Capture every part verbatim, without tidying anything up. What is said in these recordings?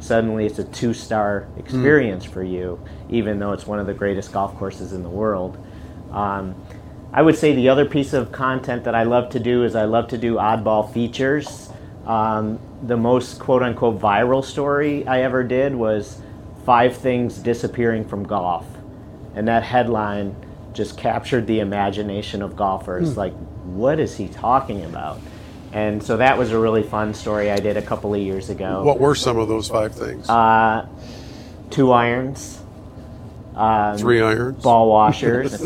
suddenly it's a two-star experience mm. for you, even though it's one of the greatest golf courses in the world. Um, I would say the other piece of content that I love to do is I love to do oddball features. Um, the most quote-unquote viral story I ever did was five things disappearing from golf. And that headline just captured the imagination of golfers. Mm. Like, what is he talking about? And so that was a really fun story I did a couple of years ago. What were some of those five things? Uh, two irons. Um, Three irons. Ball washers.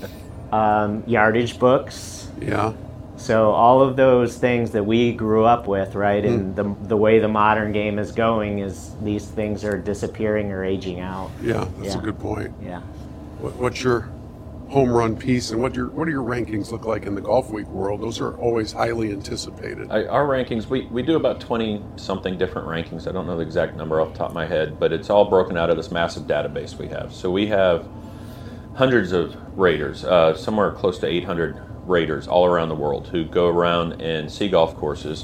um, yardage books. Yeah. So all of those things that we grew up with, right, mm. and the the way the modern game is going is these things are disappearing or aging out. Yeah, that's yeah. a good point. Yeah. What, what's your home run piece, and what your what do your rankings look like in the Golf Week world? Those are always highly anticipated. I, our rankings, we, we do about twenty something different rankings. I don't know the exact number off the top of my head, but it's all broken out of this massive database we have. So we have hundreds of raters, uh, somewhere close to eight hundred raters all around the world who go around and see golf courses,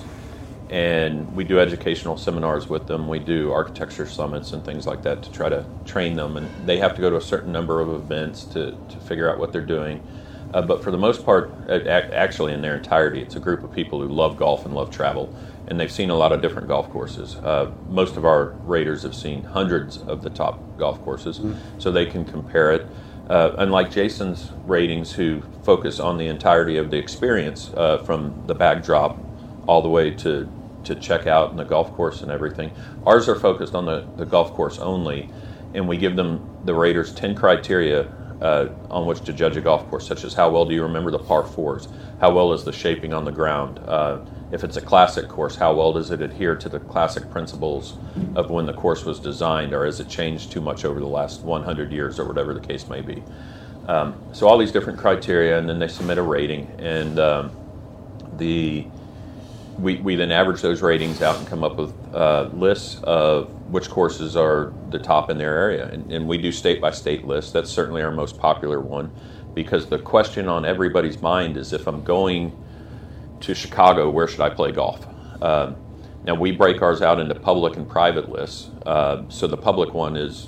and we do educational seminars with them. We do architecture summits and things like that to try to train them, and they have to go to a certain number of events to, to figure out what they're doing. Uh, but for the most part, actually in their entirety, it's a group of people who love golf and love travel, and they've seen a lot of different golf courses. Uh, most of our raters have seen hundreds of the top golf courses, mm-hmm. so they can compare it. Uh, unlike Jason's ratings, who focus on the entirety of the experience, uh, from the bag drop all the way to, to check out and the golf course and everything. Ours are focused on the, the golf course only, and we give them, the raters, ten criteria uh, on which to judge a golf course, such as how well do you remember the par fours, how well is the shaping on the ground, uh, if it's a classic course, how well does it adhere to the classic principles of when the course was designed, or has it changed too much over the last one hundred years, or whatever the case may be. Um, so all these different criteria, and then they submit a rating, and um, the We, we then average those ratings out and come up with uh, lists of which courses are the top in their area. And, and we do state-by-state lists. That's certainly our most popular one, because the question on everybody's mind is, if I'm going to Chicago, where should I play golf? Um, now, we break ours out into public and private lists. Uh, so the public one is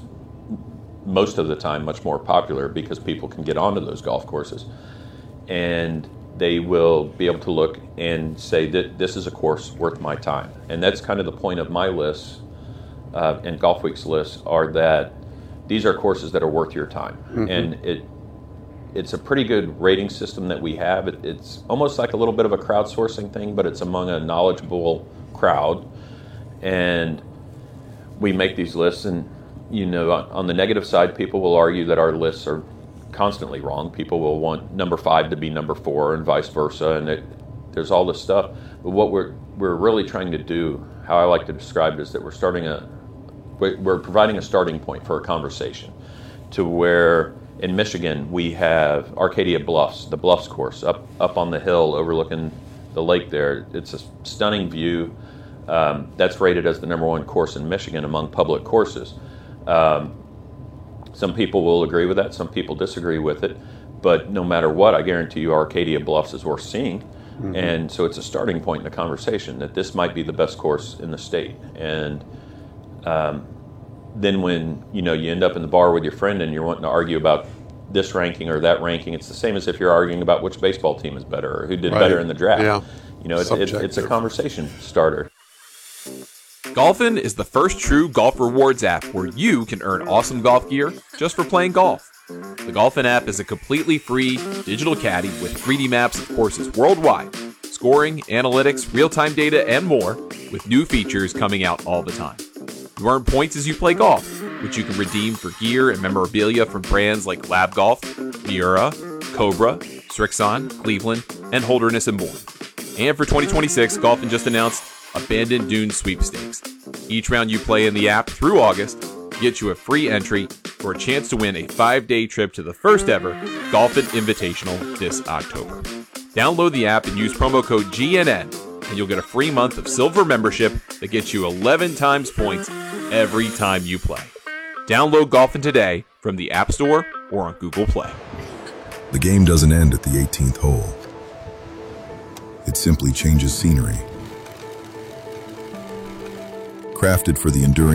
most of the time much more popular because people can get onto those golf courses. And they will be able to look and say that this is a course worth my time. And that's kind of the point of my lists uh, and Golf Week's lists, are that these are courses that are worth your time. Mm-hmm. And it it's a pretty good rating system that we have. It, it's almost like a little bit of a crowdsourcing thing, but it's among a knowledgeable crowd. And we make these lists, and you know, on, on the negative side, people will argue that our lists are constantly wrong. People will want number five to be number four, and vice versa, and it, there's all this stuff. But what we're we're really trying to do, how I like to describe it, is that we're starting a we're providing a starting point for a conversation, to where in Michigan we have Arcadia Bluffs, the Bluffs course up up on the hill overlooking the lake there. It's a stunning view. Um, that's rated as the number one course in Michigan among public courses. Um, Some people will agree with that, some people disagree with it, but no matter what, I guarantee you Arcadia Bluffs is worth seeing. Mm-hmm. And so it's a starting point in the conversation that this might be the best course in the state. And um, then when you know you end up in the bar with your friend and you're wanting to argue about this ranking or that ranking, it's the same as if you're arguing about which baseball team is better or who did right. better in the draft. Yeah. You know, it's, it, it's a conversation starter. Golfin is the first true golf rewards app where you can earn awesome golf gear just for playing golf. The Golfin app is a completely free digital caddy with three D maps of courses worldwide, scoring, analytics, real-time data, and more, with new features coming out all the time. You earn points as you play golf, which you can redeem for gear and memorabilia from brands like Lab Golf, Miura, Cobra, Strixon, Cleveland, and Holderness and more. And for twenty twenty-six, Golfin just announced Abandoned Dunes Sweepstakes. Each round you play in the app through August gets you a free entry for a chance to win a five-day trip to the first ever Golfin Invitational this October. Download the app and use promo code G N N, and you'll get a free month of silver membership that gets you eleven times points every time you play. Download Golfin today from the App Store or on Google Play. The game doesn't end at the eighteenth hole. It simply changes scenery. Crafted for the enduring